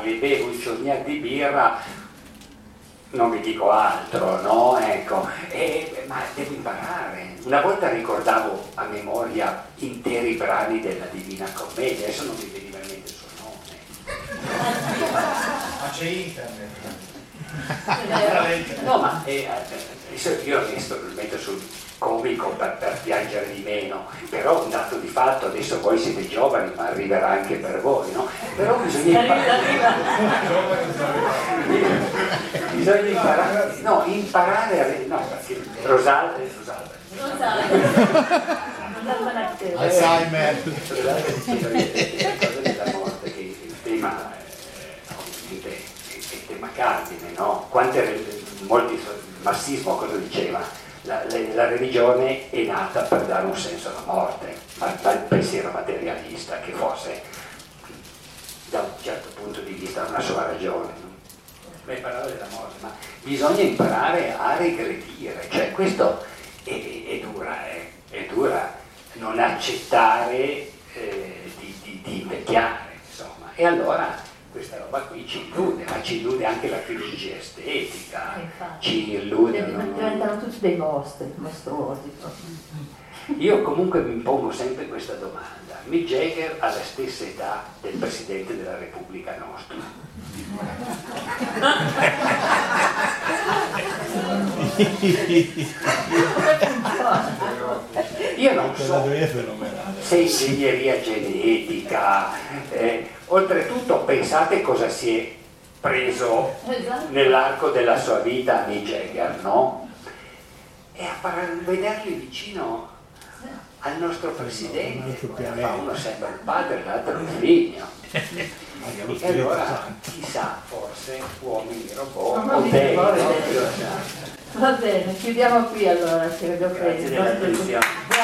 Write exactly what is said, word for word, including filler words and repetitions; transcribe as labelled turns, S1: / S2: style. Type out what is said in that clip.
S1: parli, bevo il cognac di birra, non vi dico altro, no? Ecco, e, ma devo imparare. Una volta ricordavo a memoria interi brani della Divina Commedia, adesso non mi veniva in mente il suo nome.
S2: Ma c'è internet.
S1: No, ma eh, io adesso lo metto sul comico per, per piangere di meno, però un dato di fatto, adesso voi siete giovani, ma arriverà anche per voi, no? Però bisogna imparare. bisogna imparare, no, imparare a no, perché Rosalba, Rosalba.
S3: Alzheimer.
S1: Le cose della morte, che il tema eh, ovviamente è il tema cardine, no? Quante molti, il marxismo cosa diceva? La, la, la religione è nata per dare un senso alla morte, ma dal pensiero materialista, che forse da un certo punto di vista ha una sua ragione, no? Beh, parlare della morte, ma bisogna imparare a regredire, cioè questo è, è dura, è, è dura non accettare eh, di, di, di invecchiare, insomma, e allora questa roba qui ci illude, ma ci illude anche la chirurgia estetica,
S4: infatti,
S1: ci illude.
S4: diventano tutti dei mostri, mostruosi.
S1: Io comunque mi pongo sempre questa domanda: Mick Jagger ha la stessa età del Presidente della Repubblica nostra? Io non so se ingegneria genetica, eh, oltretutto pensate cosa si è preso nell'arco della sua vita Mick Jagger, no? E a vederli vicino al nostro presidente, uno sembra il padre, l'altro il figlio. E allora chissà, forse uomini robot o dei,
S4: va bene, chiudiamo qui allora, ci vedo
S1: grazie dell'attenzione.